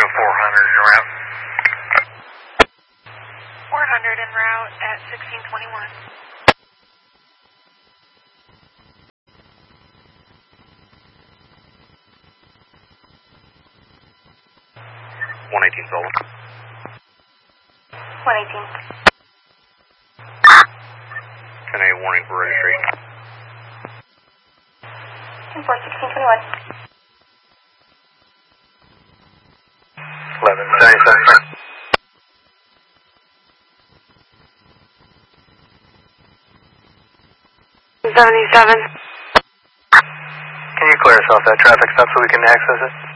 400 en route. 400 en route at 1621. 118 Solid. 118. 10-8 warning for registry. 1621. 1177. 77. Can you clear us off that traffic stop so we can access it?